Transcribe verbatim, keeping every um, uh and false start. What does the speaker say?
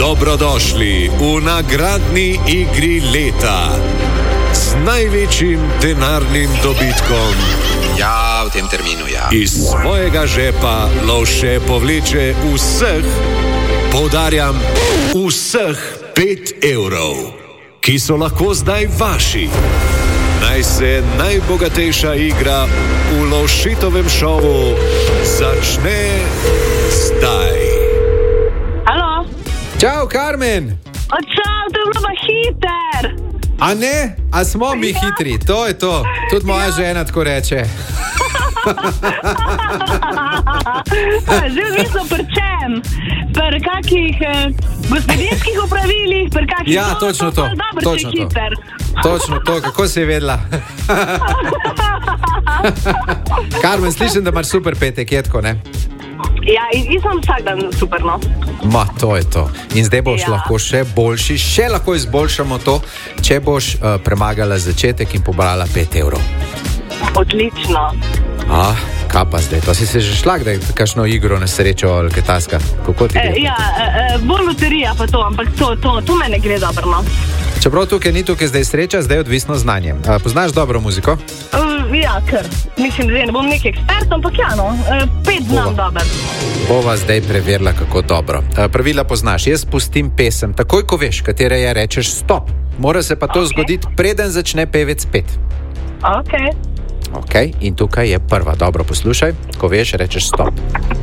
Dobrodošli v nagradni igri leta z največjim denarnim dobitkom. Ja, v tem terminu, ja. Iz svojega žepa Lovše povleče vseh, poudarjam, vseh pet evrov, ki so lahko zdaj vaši. Naj se najbogatejša igra v Lovšitovem šovu začne zdaj. Halo? Čau, Karmen! O, čau, to je bilo pa hiter! A ne? A smo mi Ja. hitri, to je to. Tudi moja Ja. žena tako reče. Zdaj odvisno pri čem? Pri kakih eh, gospodinskih opravilih, pri kakih... Ja, točno to, Dobro, točno si to. hiter. Točno to, kako si vedela? Karmen, slišim, da imaš super petek, je tako, ne? Ja, in, in sem vsak dan super, no. Ma, to je to. In zdaj boš Ja. lahko še boljši, še lahko izboljšamo to, če boš uh, premagala začetek in pobrala pet evrov. Odlično. Ah, kaj pa zdaj? To si se že šla, kdaj kakšno igro na srečo ali kaj taska? Kako ti E, gre? ja, e, e, bolj loterija pa to, ampak to, to, to mene gre dobro, no. Čeprav tukaj ni tukaj zdaj sreča, zdaj je odvisno znanje. Uh, poznaš dobro muziko? Uh, ja, ker. Mislim, da ne bom nek ekspert, ampak ja, no. E, pet znam Bova. dober. Bova zdaj preverila, kako dobro. Uh, pravila poznaš. Jaz pustim pesem, takoj ko veš, katere je, rečeš stop. Mora se pa to Ok. zgoditi, preden začne pevec pet. Ok. Ok, in tukaj je prva. Dobro poslušaj, ko veš, rečeš stop.